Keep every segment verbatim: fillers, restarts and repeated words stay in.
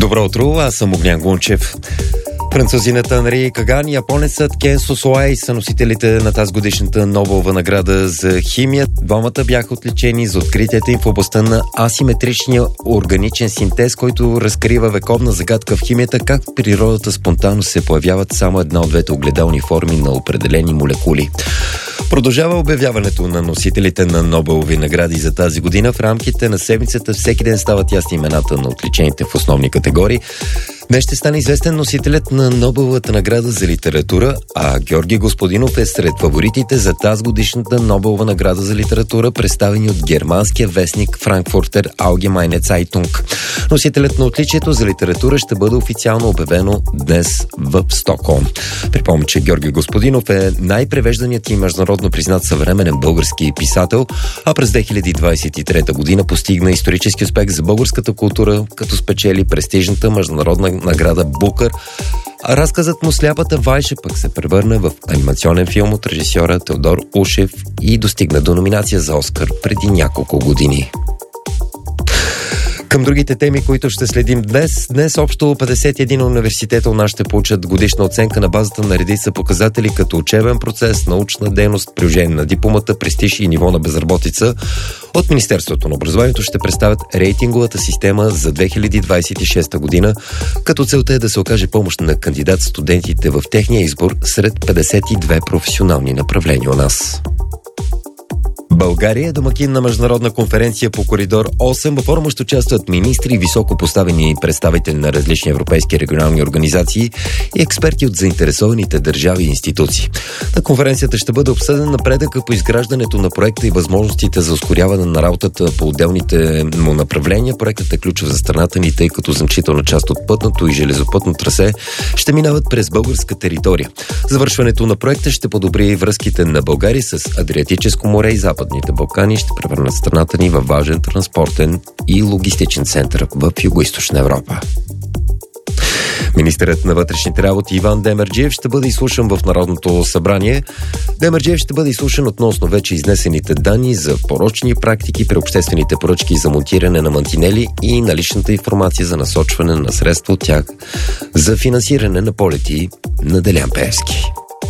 Добро утро, аз съм Огнян Гунчев. Французината Анри Каган и японецът Кен Сусуай са носителите на тази годишната Нобелова награда за химия. Двамата бяха отличени за откритията им в областта на асиметричния органичен синтез, който разкрива вековна загадка в химията, как в природата спонтанно се появяват само една от двете огледални форми на определени молекули. Продължава обявяването на носителите на Нобелови награди за тази година. В рамките на седмицата всеки ден стават ясни имената на отличените в основни категории. Днес ще стане известен носителят на Нобеловата награда за литература, а Георги Господинов е сред фаворитите за тази годишната Нобелова награда за литература, представени от германския вестник Frankfurter Allgemeine Zeitung. Носителят на отличието за литература ще бъде официално обявено днес в Стокхолм. Припомня, че Георги Господинов е най-превежданият и международно признат съвременен български писател, а през две хиляди двадесет и трета година постигна исторически успех за българската култура, като спечели престижната международна награда Букър. А разказът му "Сляпата Вайша" пък се превърна в анимационен филм от режисьора Теодор Ушев и достигна до номинация за Оскар преди няколко години. Към другите теми, които ще следим днес. Днес общо петдесет и един университета у нас ще получат годишна оценка на базата на редица показатели, като учебен процес, научна дейност, приложение на дипломата, престиж и ниво на безработица. От Министерството на образованието ще представят рейтинговата система за две хиляди двадесет и шеста година, като целта е да се окаже помощ на кандидат-студентите в техния избор сред петдесет и две професионални направления у нас. България е домакин на международна конференция по коридор осем. Във форума ще участват министри, високо поставени представители на различни европейски регионални организации и експерти от заинтересованите държави и институции. На конференцията ще бъде обсъден напредъка по изграждането на проекта и възможностите за ускоряване на работата по отделните му направления. Проектът е ключов за страната ни, тъй като значителна част от пътното и железопътно трасе ще минават през българска територия. Завършването на проекта ще подобри връзките на България с Адриатическо море и Западните Балкани, ще превърнат страната ни във важен транспортен и логистичен център в Югоизточна Европа. Министърът на вътрешните работи Иван Демерджиев ще бъде изслушан в Народното събрание. Демерджиев ще бъде изслушан относно вече изнесените данни за порочни практики при обществените поръчки за монтиране на мантинели и наличната информация за насочване на средства от тях за финансиране на полети на Делян Пеевски.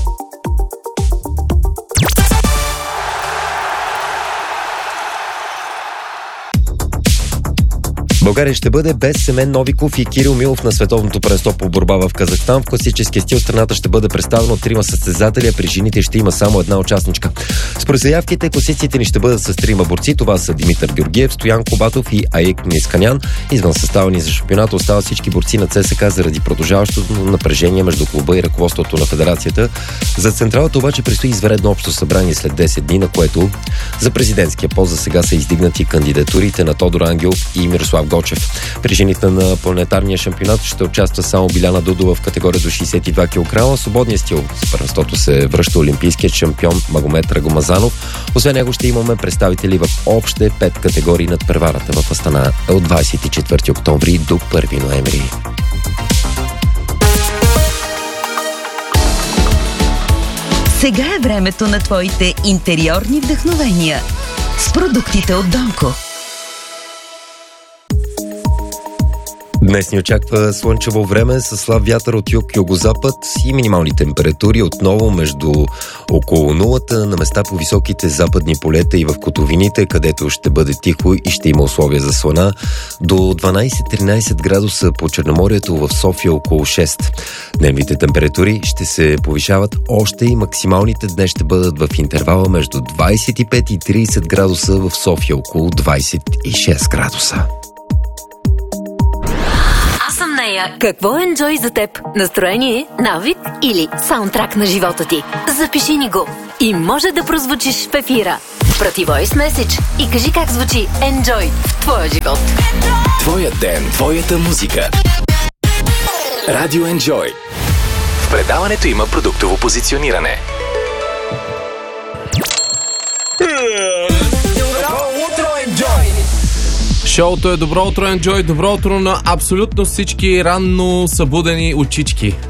България ще бъде без Семен Новиков и Кирил Милов на световното първенство по борба в Казахстан. В класическия стил страната ще бъде представена от трима състезатели, а при жените ще има само една участничка. Според заявките, класиците ни ще бъдат с трима борци. Това са Димитър Георгиев, Стоян Кобатов и Аик Нисканян. Извън състава ни за шампионата остават всички борци на ЦСКА заради продължаващото напрежение между клуба и ръководството на федерацията. За централата обаче предстои извънредно общо събрание след десет дни, на което за президентския пост за сега са издигнати кандидатурите на Тодор Ангелов и Мирослав Гочев. При жените на планетарния шампионат ще участва само Биляна Дудова в категория до шейсет и два килограма. Свободния стил с първенството се връща олимпийският шампион Магомед Рагомазанов. Освен него ще имаме представители в общите пет категории над преварата в Астана от двадесет и четвърти октомври до първи ноември. Сега е времето на твоите интериорни вдъхновения с продуктите от Донко. Днес ни очаква слънчево време с слаб вятър от юг-югозапад и минимални температури отново между около нулата на места по високите западни полета и в котловините, където ще бъде тихо и ще има условия за слана, до дванадесет-тринадесет градуса по Черноморието, в София около шест. Дневните температури ще се повишават още и максималните днес ще бъдат в интервала между двадесет и пет и тридесет градуса, в София около двадесет и шест градуса. Какво е Enjoy за теб? Настроение, навик или саундтрак на живота ти? Запиши ни го и може да прозвучиш в ефира. Прати voice message и кажи как звучи Enjoy в твоя живот. Твоя ден, твоята музика. Радио Enjoy. В предаването има продуктово позициониране. Шоуто е Добро утро, Enjoy. Добро утро на абсолютно всички ранно събудени очички.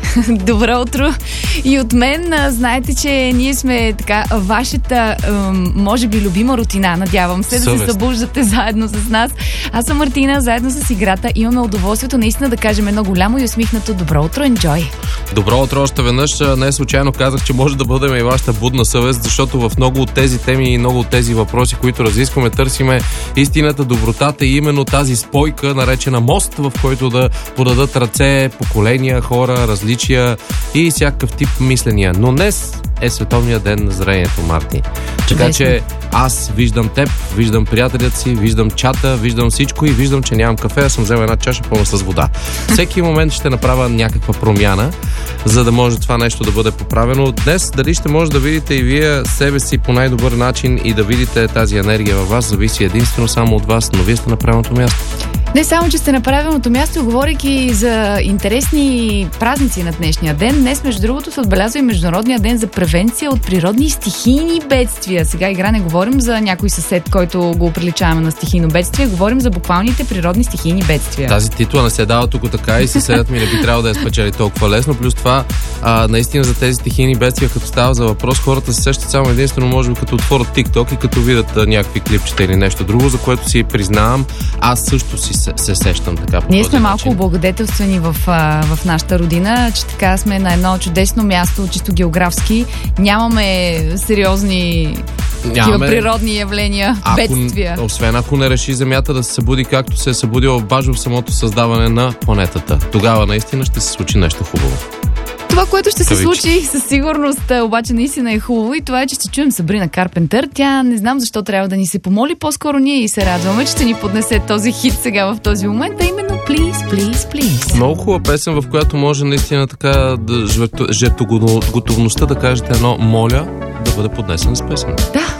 Добро утро и от мен. Знаете, че ние сме така вашата, може би, любима рутина. Надявам се Съвест. да се събуждате заедно с нас. Аз съм Мартина, заедно с играта имаме удоволствието наистина да кажем едно голямо и усмихнато добро утро, enjoy! Добро утро още веднъж. Не случайно казах, че може да бъдем и вашата будна съвест, защото в много от тези теми и много от тези въпроси, които разискваме, търсиме истината, добротата и именно тази спойка, наречена мост, в който да подадат ръце поколения, хора, различия и всякакъв тип мисления. Но днес е Световния ден на зрението, Марти. Така че аз виждам теб, виждам приятелят си, виждам чата, виждам всичко и виждам, че нямам кафе, а съм взел една чаша пълна с вода. Всеки момент ще направя някаква промяна, за да може това нещо да бъде поправено. Днес дали ще може да видите и вие себе си по най-добър начин и да видите тази енергия във вас, зависи единствено само от вас, но вие сте на правилното място. Не само, че сте на правилното място, говорейки за интересни празници на днешния ден. Днес, между другото, се отбелязва и Международния ден за превенция от природни и стихийни бедствия. Сега игра не говорим за някой съсед, който го приличаваме на стихийно бедствие, говорим за буквалните природни стихийни бедствия. Тази титла не се дава тук така и съседът ми не би трябвало да я спечели толкова лесно. Плюс това, а, наистина за тези стихийни бедствия, като става за въпрос, хората се сещат само единствено, може би, като отворят TikTok и като видят а, някакви клипчета или нещо друго, за което си признавам, аз също си се, се сещам така. Ние сме малко облагодетелствени в, а, в нашата родина, че така сме на едно чудесно място, чисто географски. Нямаме сериозни Нямаме... природни явления, ако, бедствия. Освен ако не реши Земята да се събуди както се е събудила баш в самото създаване на планетата. Тогава наистина ще се случи нещо хубаво. Това, което ще се Кавички. случи със сигурност, обаче наистина е хубаво и това е, че ще чуем Сабрина Карпентър. Тя не знам защо трябва да ни се помоли, по-скоро ние и се радваме, че ще ни поднесе този хит сега в този момент, а именно Please, Please, Please. Много хубава песен, в която може наистина така да жертвоготовността да кажете едно моля да бъде поднесена с песен. Да.